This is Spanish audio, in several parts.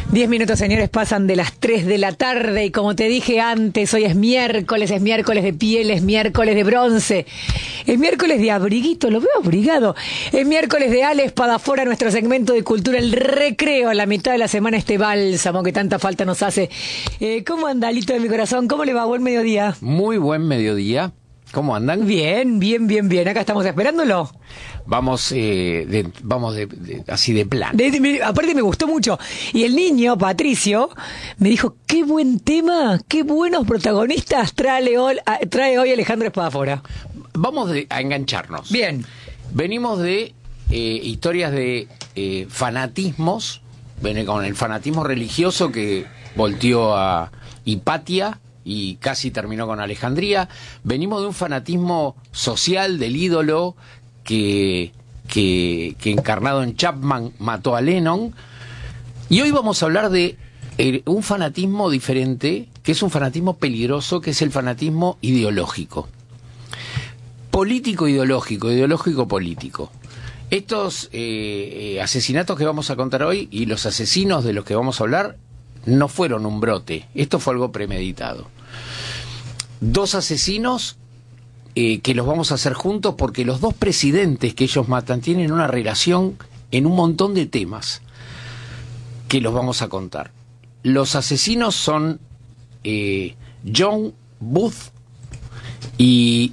10 minutos, señores, pasan de las 3 de la tarde y como te dije antes, hoy es miércoles de piel, es miércoles de bronce, es miércoles de abriguito, lo veo abrigado, es miércoles de Ale Espadafora, nuestro segmento de cultura, el recreo, a la mitad de la semana, este bálsamo que tanta falta nos hace. ¿Cómo anda, Alito de mi corazón? ¿Cómo le va? Buen mediodía. Muy buen mediodía. ¿Cómo andan? Bien. Acá estamos esperándolo. Vamos así de plan. Aparte me gustó mucho. Y el niño, Patricio, me dijo, qué buen tema, qué buenos protagonistas trae hoy Alejandro Espadafora. Vamos a engancharnos. Bien. Venimos de historias de fanatismos, con el fanatismo religioso que volteó a Hipatia y casi terminó con Alejandría. Venimos de un fanatismo social del ídolo que encarnado en Chapman mató a Lennon. Y hoy vamos a hablar de un fanatismo diferente, que es un fanatismo peligroso, que es el fanatismo ideológico. Político-ideológico, ideológico-político. Estos asesinatos que vamos a contar hoy y los asesinos de los que vamos a hablar no fueron un brote, esto fue algo premeditado. Dos asesinos que los vamos a hacer juntos porque los dos presidentes que ellos matan tienen una relación en un montón de temas que los vamos a contar. Los asesinos son John Booth y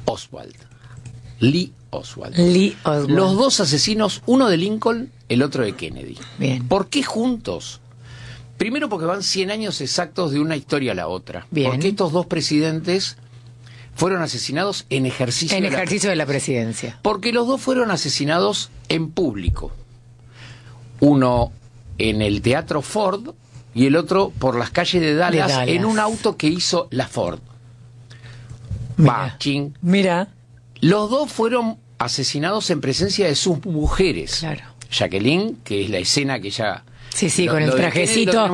Lee Oswald. Los dos asesinos, uno de Lincoln, el otro de Kennedy. Bien. ¿Por qué juntos? Primero porque van 100 años exactos de una historia a la otra. Bien. Porque estos dos presidentes fueron asesinados en ejercicio de la presidencia. Porque los dos fueron asesinados en público. Uno en el Teatro Ford y el otro por las calles de Dallas. En un auto que hizo la Ford. Mira. Los dos fueron asesinados en presencia de sus mujeres. Claro. Jacqueline, que es la escena que ya... Sí, con el trajecito.